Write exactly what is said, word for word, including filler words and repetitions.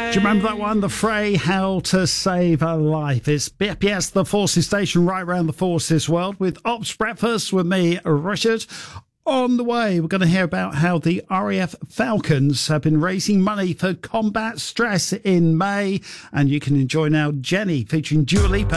Do you remember that one? The Fray, How to Save a Life. It's B P S, the Forces Station, right around the Forces world, with Ops Breakfast with me, Richard. On the way, we're going to hear about how the R A F Falcons have been raising money for combat stress in May. And you can enjoy now Jenny featuring Dua Lipa.